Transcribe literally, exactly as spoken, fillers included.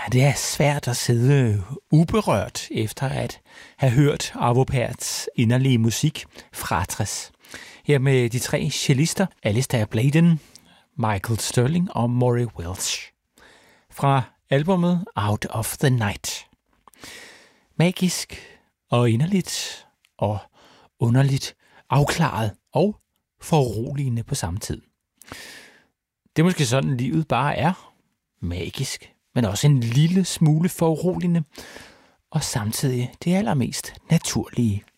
det er svært at sidde uberørt efter at have hørt Arvo Pärts inderlige musik fratres. Her med de tre cellister, Alistair Bladen, Michael Sterling og Maury Welch. Fra albumet Out of the Night. Magisk og inderligt og underligt afklaret og foruroligende på samme tid. Det er måske sådan, livet bare er. Magisk, men også en lille smule foruroligende, og samtidig det allermest naturlige